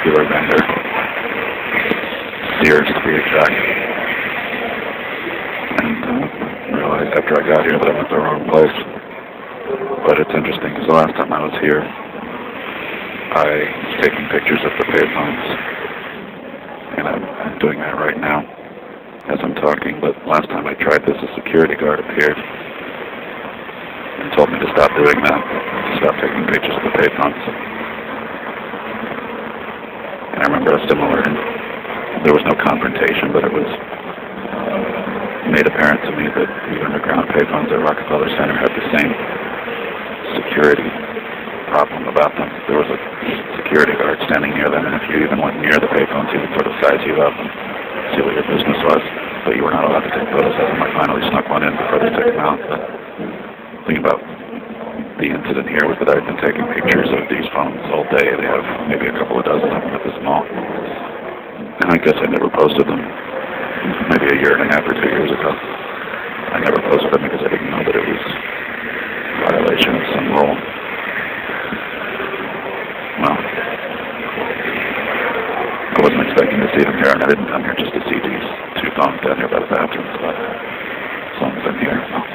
particular vendor. Sears to be exact. And realized after I got here that I'm at the wrong place. But it's interesting because the last time I was here, I was taking pictures of the payphones. And I'm doing that right now as I'm talking. But last time I tried this, a security guard appeared and told me to stop doing that, to stop taking pictures of the payphones. And I remember a similar, there was no confrontation, but it was made apparent to me that the underground payphones at Rockefeller Center had the same security problem about them. There was a security guard standing near them, and if you even went near the payphones, he would sort of size you up and see what your business was, but you were not allowed to take photos of them. I finally snuck one in before they took them out. But the thing about the incident here was that I've been taking pictures of these phones all day. They have maybe a couple of dozen of them at this mall. And I guess I never posted them. Maybe a year and a half or 2 years ago. I never posted them because I didn't know that it was a violation of some rule. Well, I wasn't expecting to see them here, and I didn't come here just to see these two phones down here by the bathrooms, but as long as I'm here,